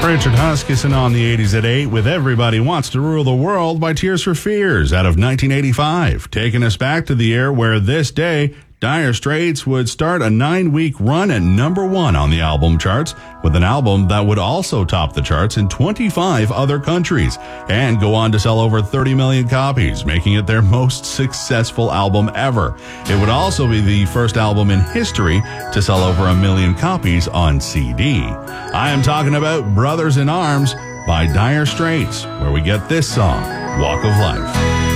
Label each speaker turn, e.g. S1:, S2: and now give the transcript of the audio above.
S1: Richard Huskisson on the 80s at 8 with Everybody Wants to Rule the World by Tears for Fears out of 1985, taking us back to the year where this day Dire Straits would start a 9-week run at number 1 on the album charts with an album that would also top the charts in 25 other countries and go on to sell over 30 million copies, making it their most successful album ever. It would also be the first album in history to sell over 1 million copies on CD. I am talking about Brothers in Arms by Dire Straits, where we get this song, Walk of Life.